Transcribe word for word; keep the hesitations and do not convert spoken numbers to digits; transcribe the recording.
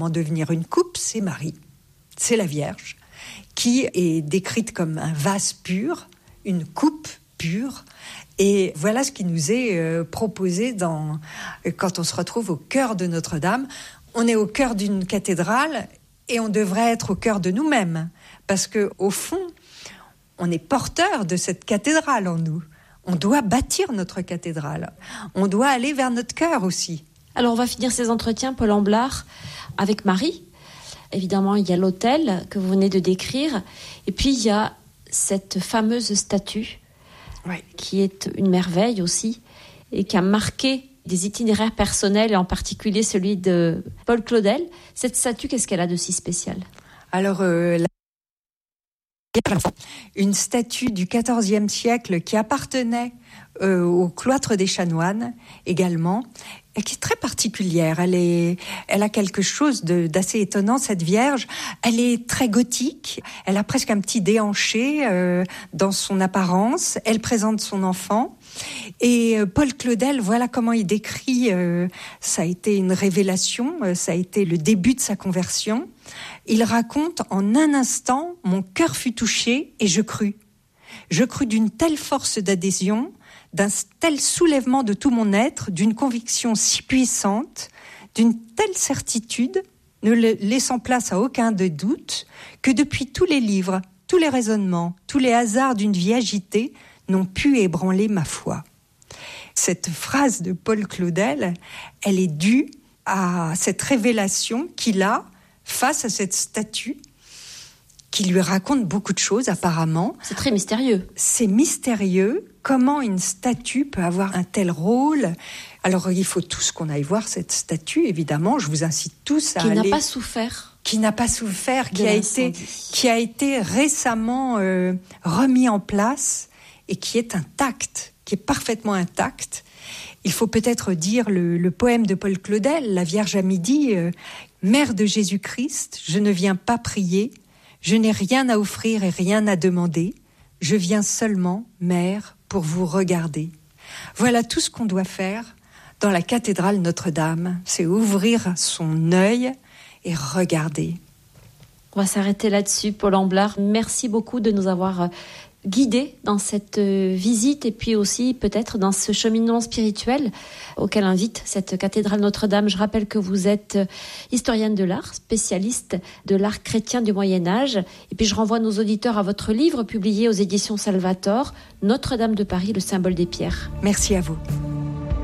En devenir une coupe, c'est Marie, c'est la Vierge, qui est décrite comme un vase pur, une coupe pure. Et voilà ce qui nous est euh, proposé dans, quand on se retrouve au cœur de Notre-Dame. On est au cœur d'une cathédrale et on devrait être au cœur de nous-mêmes. Parce qu'au fond, on est porteur de cette cathédrale en nous. On doit bâtir notre cathédrale. On doit aller vers notre cœur aussi. Alors on va finir ces entretiens, Paul Amblard, avec Marie. Évidemment, il y a l'autel que vous venez de décrire. Et puis, il y a cette fameuse statue oui. qui est une merveille aussi et qui a marqué des itinéraires personnels, et en particulier celui de Paul Claudel. Cette statue, qu'est-ce qu'elle a de si spécial ? Alors, euh, la... une statue du quatorzième siècle qui appartenait euh, au cloître des chanoines également, et qui est très particulière. Elle est, elle a quelque chose de, d'assez étonnant, cette Vierge. Elle est très gothique. Elle a presque un petit déhanché euh, dans son apparence. Elle présente son enfant. Et euh, Paul Claudel, voilà comment il décrit. Euh, ça a été une révélation. Euh, ça a été le début de sa conversion. Il raconte: en un instant, mon cœur fut touché et je crus. Je crus d'une telle force d'adhésion, d'un tel soulèvement de tout mon être, d'une conviction si puissante, d'une telle certitude, ne laissant place à aucun de doute, que depuis tous les livres, tous les raisonnements, tous les hasards d'une vie agitée n'ont pu ébranler ma foi. Cette phrase de Paul Claudel, elle est due à cette révélation qu'il a face à cette statue, qui lui raconte beaucoup de choses apparemment. C'est très mystérieux. C'est mystérieux. Comment une statue peut avoir un tel rôle ? Alors, il faut tous qu'on aille voir cette statue, évidemment. Je vous incite tous à qui aller... Qui n'a pas souffert. Qui n'a pas souffert, qui a, été, qui a été récemment euh, remis en place et qui est intact, qui est parfaitement intact. Il faut peut-être dire le, le poème de Paul Claudel, La Vierge à midi, euh, « Mère de Jésus-Christ, je ne viens pas prier, je n'ai rien à offrir et rien à demander. Je viens seulement, Mère, pour vous regarder. » Voilà tout ce qu'on doit faire dans la cathédrale Notre-Dame. C'est ouvrir son œil et regarder. On va s'arrêter là-dessus, Paul Amblard. Merci beaucoup de nous avoir guidés dans cette visite et puis aussi peut-être dans ce cheminement spirituel auquel invite cette cathédrale Notre-Dame. Je rappelle que vous êtes historienne de l'art, spécialiste de l'art chrétien du Moyen-Âge. Et puis je renvoie nos auditeurs à votre livre publié aux éditions Salvator, Notre-Dame de Paris, le symbole des pierres. Merci à vous.